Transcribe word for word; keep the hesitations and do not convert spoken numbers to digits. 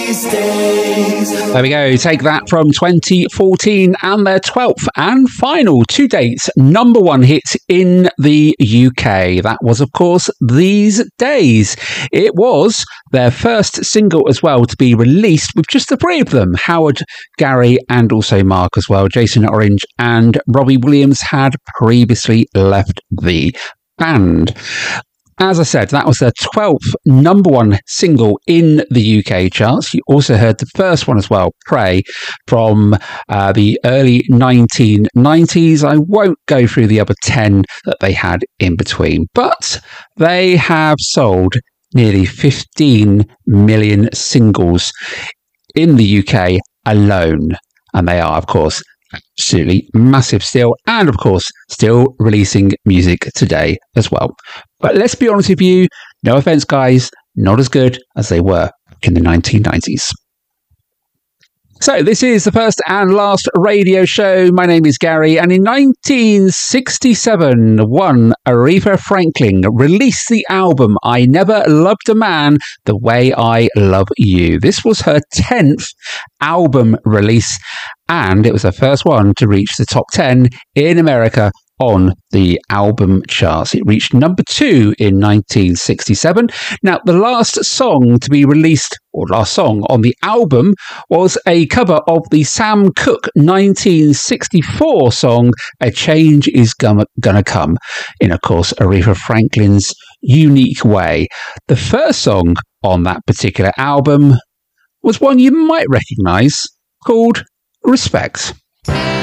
There we go. Take that from twenty fourteen and their twelfth and final to date number one hit in the U K. That was, of course, These Days. It was their first single as well to be released with just the three of them. Howard, Gary and also Mark as well. Jason Orange and Robbie Williams had previously left the band. As I said, that was their twelfth number one single in the U K charts. You also heard the first one as well, Pray, from uh, the early nineteen nineties. I won't go through the other ten that they had in between, but they have sold nearly fifteen million singles in the U K alone. And they are, of course, absolutely massive still, and of course still releasing music today as well. But let's be honest with you, no offense guys, not as good as they were in the nineteen nineties. So this is the first and last radio show. My name is Gary, and in nineteen sixty-seven, one Aretha Franklin released the album I Never Loved a Man the Way I Love You. This was her tenth album release, and it was her first one to reach the top ten in America on the album charts. It reached number two in nineteen sixty-seven. Now, the last song to be released, or last song on the album, was a cover of the Sam Cooke nineteen sixty-four song, A Change Is Gonna, Gonna Come, in, of course, Aretha Franklin's unique way. The first song on that particular album was one you might recognise, called Respect.